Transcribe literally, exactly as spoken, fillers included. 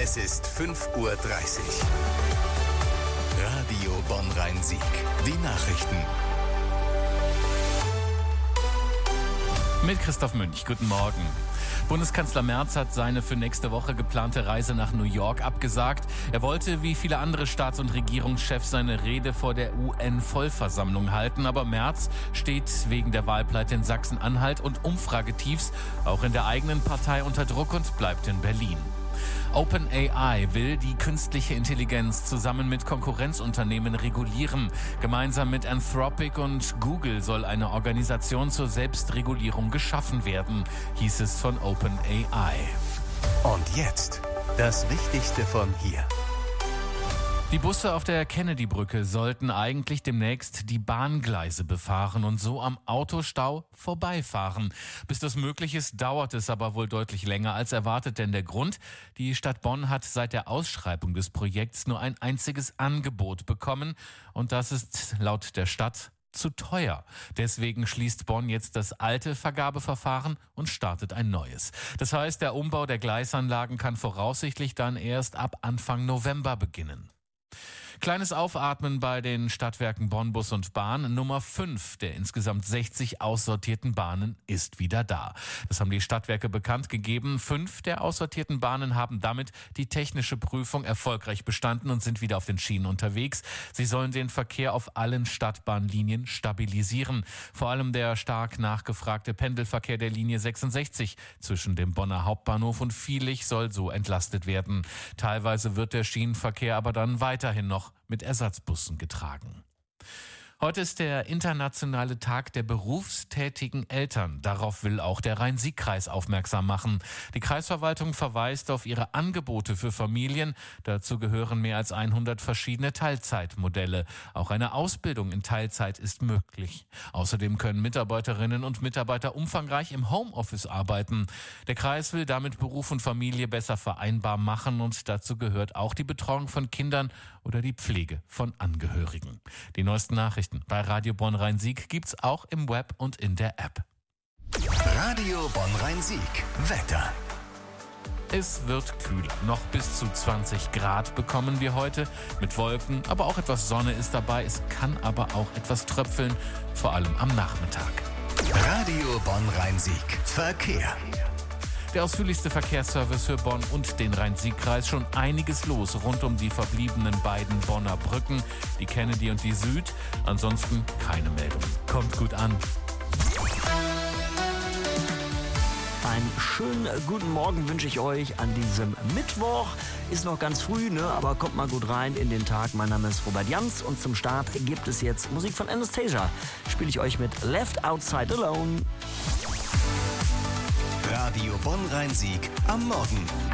Es ist fünf Uhr dreißig. Radio Bonn-Rhein-Sieg. Die Nachrichten. Mit Christoph Münch. Guten Morgen. Bundeskanzler Merz hat seine für nächste Woche geplante Reise nach New York abgesagt. Er wollte, wie viele andere Staats- und Regierungschefs, seine Rede vor der U N-Vollversammlung halten. Aber Merz steht wegen der Wahlpleite in Sachsen-Anhalt und Umfragetiefs auch in der eigenen Partei unter Druck und bleibt in Berlin. OpenAI will die künstliche Intelligenz zusammen mit Konkurrenzunternehmen regulieren. Gemeinsam mit Anthropic und Google soll eine Organisation zur Selbstregulierung geschaffen werden, hieß es von OpenAI. Und jetzt das Wichtigste von hier. Die Busse auf der Kennedy-Brücke sollten eigentlich demnächst die Bahngleise befahren und so am Autostau vorbeifahren. Bis das möglich ist, dauert es aber wohl deutlich länger als erwartet, denn der Grund: die Stadt Bonn hat seit der Ausschreibung des Projekts nur ein einziges Angebot bekommen und das ist laut der Stadt zu teuer. Deswegen schließt Bonn jetzt das alte Vergabeverfahren und startet ein neues. Das heißt, der Umbau der Gleisanlagen kann voraussichtlich dann erst ab Anfang November beginnen. Kleines Aufatmen bei den Stadtwerken Bonn Bus und Bahn. Nummer fünf der insgesamt sechzig aussortierten Bahnen ist wieder da. Das haben die Stadtwerke bekannt gegeben. Fünf der aussortierten Bahnen haben damit die technische Prüfung erfolgreich bestanden und sind wieder auf den Schienen unterwegs. Sie sollen den Verkehr auf allen Stadtbahnlinien stabilisieren. Vor allem der stark nachgefragte Pendelverkehr der Linie sechsundsechzig zwischen dem Bonner Hauptbahnhof und Viehlich soll so entlastet werden. Teilweise wird der Schienenverkehr aber dann weiterhin noch mit Ersatzbussen getragen. Heute ist der internationale Tag der berufstätigen Eltern. Darauf will auch der Rhein-Sieg-Kreis aufmerksam machen. Die Kreisverwaltung verweist auf ihre Angebote für Familien. Dazu gehören mehr als hundert verschiedene Teilzeitmodelle. Auch eine Ausbildung in Teilzeit ist möglich. Außerdem können Mitarbeiterinnen und Mitarbeiter umfangreich im Homeoffice arbeiten. Der Kreis will damit Beruf und Familie besser vereinbar machen und dazu gehört auch die Betreuung von Kindern oder die Pflege von Angehörigen. Die neuesten Nachrichten bei Radio Bonn-Rhein-Sieg gibt's auch im Web und in der App. Radio Bonn-Rhein-Sieg. Wetter. Es wird kühler. Noch bis zu zwanzig Grad bekommen wir heute. Mit Wolken, aber auch etwas Sonne ist dabei. Es kann aber auch etwas tröpfeln, vor allem am Nachmittag. Radio Bonn-Rhein-Sieg. Verkehr. Der ausführlichste Verkehrsservice für Bonn und den Rhein-Sieg-Kreis. Schon einiges los rund um die verbliebenen beiden Bonner Brücken, die Kennedy und die Süd. Ansonsten keine Meldung. Kommt gut an. Einen schönen guten Morgen wünsche ich euch an diesem Mittwoch. Ist noch ganz früh, ne? Aber kommt mal gut rein in den Tag. Mein Name ist Robert Jans und zum Start gibt es jetzt Musik von Anastasia. Spiele ich euch mit Left Outside Alone. Radio Bonn-Rhein-Sieg am Morgen.